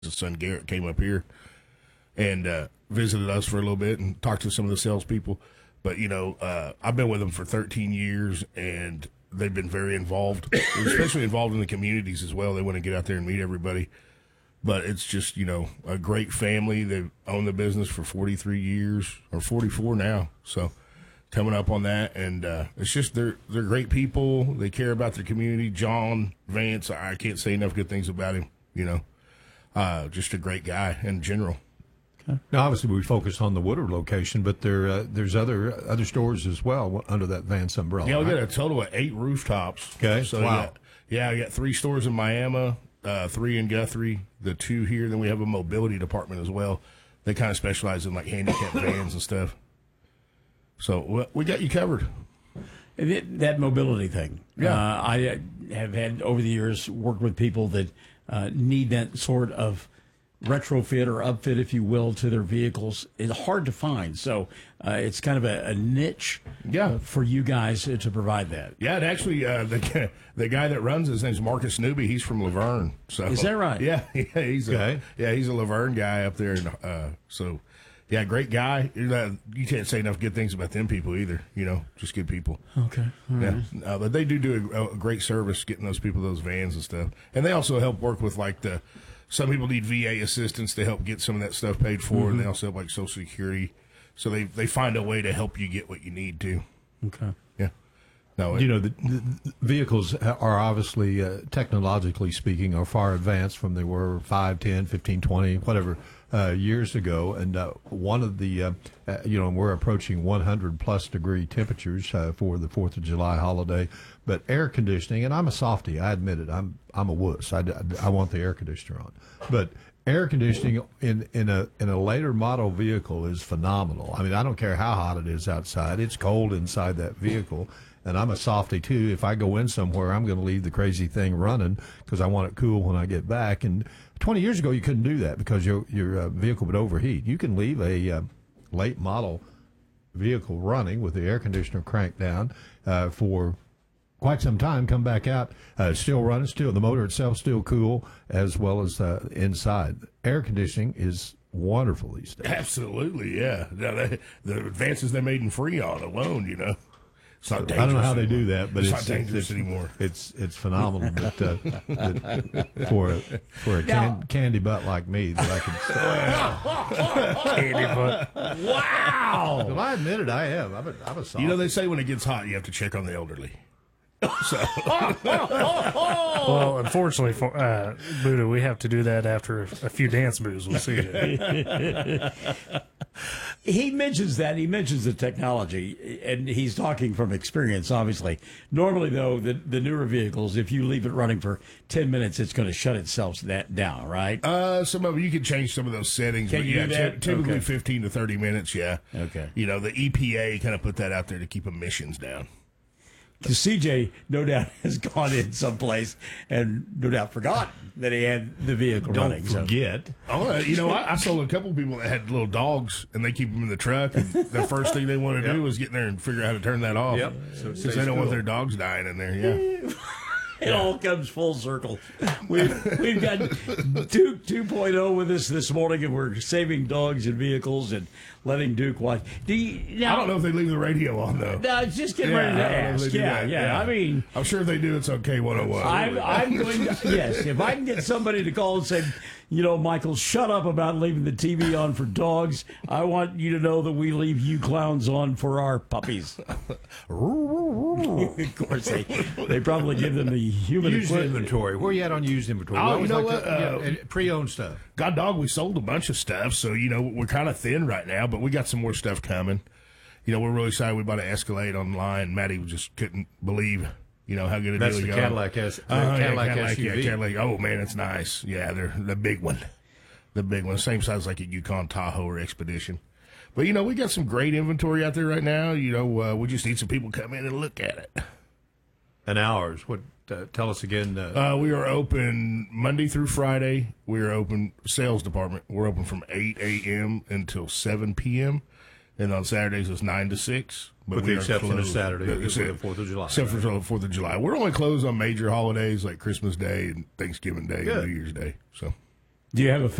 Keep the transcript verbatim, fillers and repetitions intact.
his son Garrett came up here and uh, visited us for a little bit and talked to some of the salespeople. But, you know, uh, I've been with them for thirteen years, and they've been very involved, especially involved in the communities as well. They want to get out there and meet everybody. But it's just, you know, a great family. They've owned the business for forty-three years, or forty-four now. So coming up on that. And uh, it's just they're, they're great people. They care about their community. John Vance, I can't say enough good things about him, you know. Uh, just a great guy in general. Now, obviously, we focus on the Woodard location, but there uh, there's other other stores as well under that Vance umbrella. Yeah, we right? got a total of eight rooftops. Okay. So, wow. yeah, yeah, I got three stores in Miami, uh, three in Guthrie, the two here. Then we have a mobility department as well. They kind of specialize in, like, handicapped vans and stuff. So we got you covered. That mobility thing. Yeah. Uh, I have had, over the years, worked with people that uh, need that sort of retrofit or upfit, if you will, to their vehicles. It's hard to find. So uh, it's kind of a, a niche yeah. uh, for you guys to provide that. Yeah, and actually, uh, the, the guy that runs his name's Marcus Newby. He's from Laverne. So is that right? Yeah, yeah he's okay. a, yeah, he's a Laverne guy up there. And, uh, so, yeah, great guy. You can't say enough good things about them people either. You know, just good people. Okay. All yeah, right. uh, but they do do a, a great service getting those people those vans and stuff. And they also help work with, like, the some people need V A assistance to help get some of that stuff paid for, mm-hmm. and they also have, like, Social Security. So they, they find a way to help you get what you need to. Okay. Yeah. No, it, you know, the, the vehicles are obviously, uh, technologically speaking, are far advanced from they were five, ten, fifteen, twenty, whatever, uh, years ago. And uh, one of the, uh, uh, you know, we're approaching one hundred plus degree temperatures uh, for the fourth of July holiday. But air conditioning, and I'm a softie, I admit it, I'm I'm a wuss. I, I want the air conditioner on. But air conditioning in, in a in a later model vehicle is phenomenal. I mean, I don't care how hot it is outside. It's cold inside that vehicle. And I'm a softie, too. If I go in somewhere, I'm going to leave the crazy thing running because I want it cool when I get back. And twenty years ago, you couldn't do that because your your uh, vehicle would overheat. You can leave a uh, late model vehicle running with the air conditioner cranked down uh, for quite some time, come back out, uh, still running, still the motor itself still cool, as well as uh, inside. Air conditioning is wonderful these days. Absolutely, yeah. Now, they, the advances they made in Freon alone, you know. It's not dangerous. I don't know how anymore. they do that, but it's, it's not dangerous it's, anymore. It's it's phenomenal that, uh, that for a, for a can, candy butt like me that I can. Candy butt. Wow. Well, I admit it, I am. I'm a, I'm a soft. You know, they say when it gets hot, you have to check on the elderly. So. Well, unfortunately for uh, Buddha, we have to do that after a few dance moves. We'll see you. He mentions that. He mentions the technology, and he's talking from experience, obviously. Normally, though, the, the newer vehicles, if you leave it running for ten minutes, it's going to shut itself that down, right? Uh, some of you can change some of those settings. Can but you yeah, do that? ty- typically Okay. fifteen to thirty minutes, yeah. Okay. You know, the E P A kind of put that out there to keep emissions down. Because C J, no doubt, has gone in someplace and no doubt forgotten that he had the vehicle Don't running. So- forget. Oh, uh, you know, I, I sold a couple of people that had little dogs, and they keep them in the truck. And the first thing they want to Yep. do is get in there and figure out how to turn that off. Yep. So it Because stays they don't want cool. their dogs dying in there, yeah. It all comes full circle. We've, we've got Duke two point oh with us this morning, and we're saving dogs and vehicles and letting Duke watch. Do you, now, I don't know if they leave the radio on, though. No, I was just getting Yeah, ready to I don't know if they ask. do Yeah, that. yeah, I mean, I'm sure if they do, it's on K one oh one. I'm, I'm going to, yes, if I can get somebody to call and say, you know, Michael, shut up about leaving the T V on for dogs. I want you to know that we leave you clowns on for our puppies. Of course, they, they probably give them the human Used equipment. inventory. Where are you at on used inventory? Oh, We you always know like what? to- yeah, Uh, and pre-owned stuff. God dog, we sold a bunch of stuff, so, you know, we're kind of thin right now, but we got some more stuff coming. You know, we're really excited. We bought an Escalade online. Maddie just couldn't believe, you know, how good a That's deal the we got. Cadillac S- the Uh-huh, yeah, Cadillac Cadillac, S U V. Yeah, Cadillac. Oh, man, it's nice. Yeah, they're the big one. The big one. Same size like a Yukon Tahoe or Expedition. But, you know, we got some great inventory out there right now. You know, uh, we just need some people to come in and look at it. And hours. What? Uh, tell us again. Uh, Uh, we are open Monday through Friday. We are open sales department. We're open from eight a.m. until seven p.m. And on Saturdays it's nine to six. But With we the are exception of closed. Saturday, Uh, because of the fourth of July, Except for the fourth of July. We're only closed on major holidays like Christmas Day and Thanksgiving Day Good. and New Year's Day. So Do you have a